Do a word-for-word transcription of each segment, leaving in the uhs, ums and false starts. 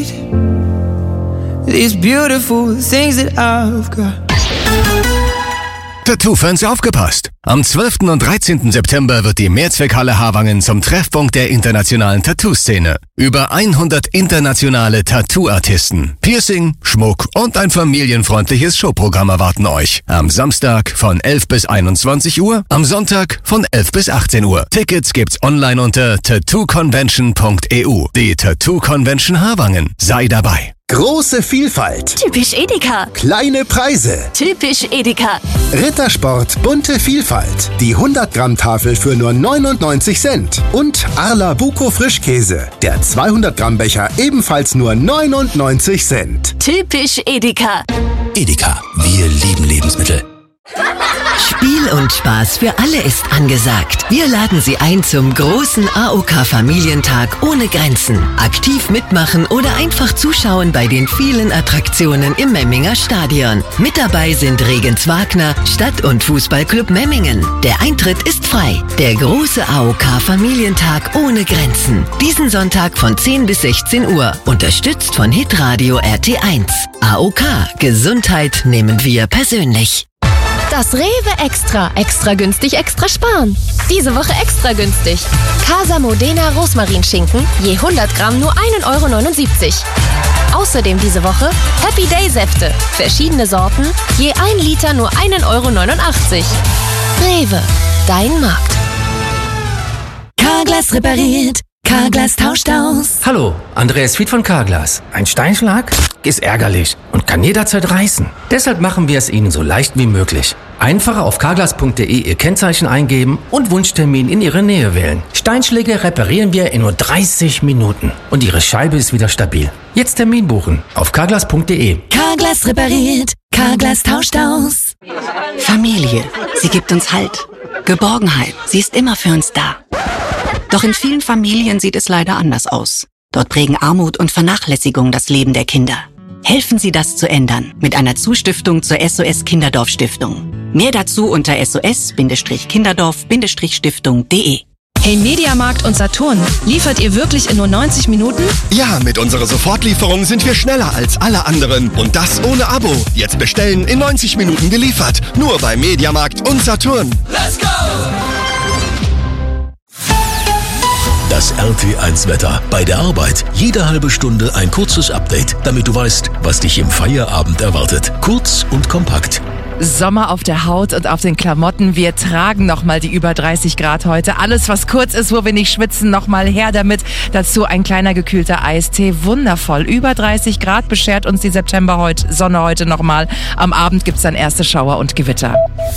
These beautiful things that I've got. Tattoo-Fans aufgepasst! Am zwölften und dreizehnten September wird die Mehrzweckhalle Havangen zum Treffpunkt der internationalen Tattoo-Szene. Über hundert internationale Tattoo-Artisten, Piercing, Schmuck und ein familienfreundliches Showprogramm erwarten euch. Am Samstag von elf bis einundzwanzig Uhr, am Sonntag von elf bis achtzehn Uhr. Tickets gibt's online unter tattoo convention punkt e u. Die Tattoo Convention Havangen. Sei dabei. Große Vielfalt. Typisch Edeka. Kleine Preise. Typisch Edeka. Rittersport bunte Vielfalt. Die hundert Gramm Tafel für nur neunundneunzig Cent. Und Arla Buco Frischkäse. Der zweihundert Gramm Becher ebenfalls nur neunundneunzig Cent. Typisch Edeka. Edeka. Wir lieben Lebensmittel. Spiel und Spaß für alle ist angesagt. Wir laden Sie ein zum großen A O K-Familientag ohne Grenzen. Aktiv mitmachen oder einfach zuschauen bei den vielen Attraktionen im Memminger Stadion. Mit dabei sind Regens Wagner, Stadt- und Fußballclub Memmingen. Der Eintritt ist frei. Der große A O K-Familientag ohne Grenzen. Diesen Sonntag von zehn bis sechzehn Uhr. Unterstützt von Hitradio R T eins. A O K. Gesundheit nehmen wir persönlich. Das Rewe Extra. Extra günstig, extra sparen. Diese Woche extra günstig. Casa Modena Rosmarinschinken, je hundert Gramm nur ein Euro neunundsiebzig. Außerdem diese Woche Happy Day Säfte. Verschiedene Sorten, je ein Liter nur ein Euro neunundachtzig. Rewe, dein Markt. Carglass repariert. Carglass tauscht aus. Hallo, Andreas Fied von Carglass. Ein Steinschlag ist ärgerlich und kann jederzeit reißen. Deshalb machen wir es Ihnen so leicht wie möglich. Einfach auf carglass punkt de Ihr Kennzeichen eingeben und Wunschtermin in Ihre Nähe wählen. Steinschläge reparieren wir in nur dreißig Minuten und Ihre Scheibe ist wieder stabil. Jetzt Termin buchen auf carglass punkt de. Carglass repariert. Carglass tauscht aus. Familie, sie gibt uns Halt. Geborgenheit, sie ist immer für uns da. Doch in vielen Familien sieht es leider anders aus. Dort prägen Armut und Vernachlässigung das Leben der Kinder. Helfen Sie, das zu ändern mit einer Zustiftung zur S O S Kinderdorf Stiftung. Mehr dazu unter s o s kinderdorf stiftung punkt de. Hey Mediamarkt und Saturn, liefert ihr wirklich in nur neunzig Minuten? Ja, mit unserer Sofortlieferung sind wir schneller als alle anderen. Und das ohne Abo. Jetzt bestellen, in neunzig Minuten geliefert. Nur bei Mediamarkt und Saturn. Let's go! Das R T eins Wetter. Bei der Arbeit jede halbe Stunde ein kurzes Update, damit du weißt, was dich im Feierabend erwartet. Kurz und kompakt. Sommer auf der Haut und auf den Klamotten. Wir tragen nochmal die über dreißig Grad heute. Alles, was kurz ist, wo wir nicht schwitzen, nochmal her damit. Dazu ein kleiner gekühlter Eistee. Wundervoll. Über dreißig Grad beschert uns die September heute, Sonne heute nochmal. Am Abend gibt's dann erste Schauer und Gewitter.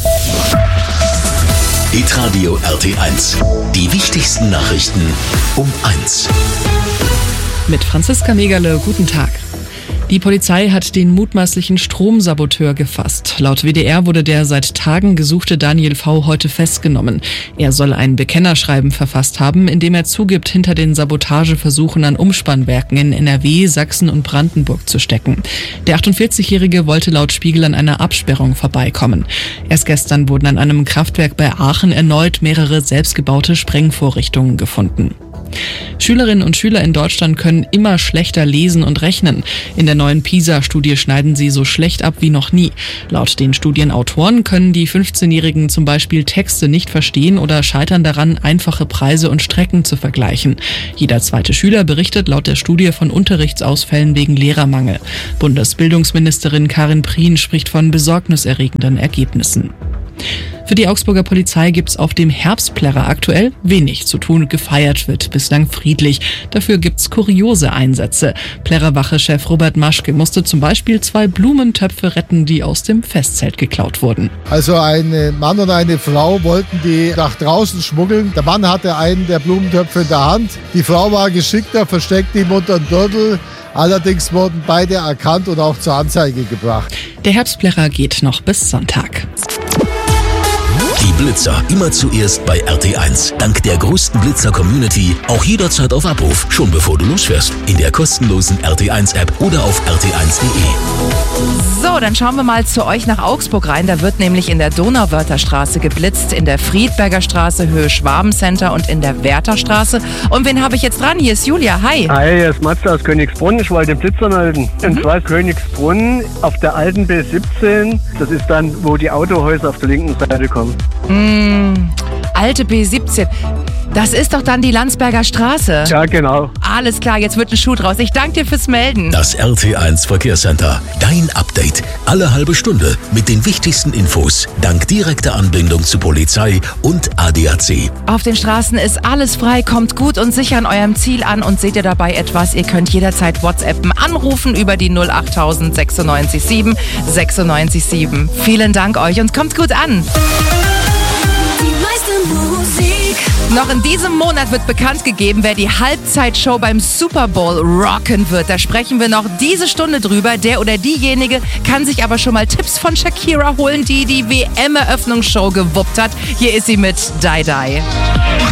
Hitradio R T eins. Die wichtigsten Nachrichten um eins. Mit Franziska Megerle, guten Tag. Die Polizei hat den mutmaßlichen Stromsaboteur gefasst. Laut W D R wurde der seit Tagen gesuchte Daniel V. heute festgenommen. Er soll ein Bekennerschreiben verfasst haben, in dem er zugibt, hinter den Sabotageversuchen an Umspannwerken in N R W, Sachsen und Brandenburg zu stecken. Der achtundvierzigjährige wollte laut Spiegel an einer Absperrung vorbeikommen. Erst gestern wurden an einem Kraftwerk bei Aachen erneut mehrere selbstgebaute Sprengvorrichtungen gefunden. Schülerinnen und Schüler in Deutschland können immer schlechter lesen und rechnen. In der neuen PISA-Studie schneiden sie so schlecht ab wie noch nie. Laut den Studienautoren können die fünfzehnjährigen zum Beispiel Texte nicht verstehen oder scheitern daran, einfache Preise und Strecken zu vergleichen. Jeder zweite Schüler berichtet laut der Studie von Unterrichtsausfällen wegen Lehrermangel. Bundesbildungsministerin Karin Prien spricht von besorgniserregenden Ergebnissen. Für die Augsburger Polizei gibt's auf dem Herbstplärrer aktuell wenig zu tun. Gefeiert wird bislang friedlich. Dafür gibt's kuriose Einsätze. Plärrerwache-Chef Robert Maschke musste zum Beispiel zwei Blumentöpfe retten, die aus dem Festzelt geklaut wurden. Also ein Mann und eine Frau wollten die nach draußen schmuggeln. Der Mann hatte einen der Blumentöpfe in der Hand. Die Frau war geschickter, versteckte ihn unter den Gürtel. Allerdings wurden beide erkannt und auch zur Anzeige gebracht. Der Herbstplärrer geht noch bis Sonntag. Die Blitzer immer zuerst bei R T eins. Dank der größten Blitzer-Community auch jederzeit auf Abruf, schon bevor du losfährst. In der kostenlosen R T eins App oder auf r t eins punkt de. So, dann schauen wir mal zu euch nach Augsburg rein. Da wird nämlich in der Donauwörtherstraße geblitzt, in der Friedberger Straße, Höhe Schwabencenter und in der Wertherstraße. Und wen habe ich jetzt dran? Hier ist Julia. Hi. Hi, hier ist Matze aus Königsbrunn. Ich wollte den Blitzer melden. Mhm. Und zwar Königsbrunn auf der alten B siebzehn. Das ist dann, wo die Autohäuser auf der linken Seite kommen. Mm, alte B siebzehn. Das ist doch dann die Landsberger Straße. Ja, genau. Alles klar, jetzt wird ein Schuh draus. Ich danke dir fürs Melden. Das R T eins Verkehrscenter. Dein Update. Alle halbe Stunde mit den wichtigsten Infos. Dank direkter Anbindung zu Polizei und A D A C. Auf den Straßen ist alles frei. Kommt gut und sicher an eurem Ziel an. Und seht ihr dabei etwas? Ihr könnt jederzeit WhatsAppen, anrufen über die null acht tausend sechsundneunzig sieben sechsundneunzig sieben. Vielen Dank euch und kommt gut an. Noch in diesem Monat wird bekannt gegeben, wer die Halbzeitshow beim Super Bowl rocken wird. Da sprechen wir noch diese Stunde drüber. Der oder diejenige kann sich aber schon mal Tipps von Shakira holen, die die W M-Eröffnungsshow gewuppt hat. Hier ist sie mit Die Die.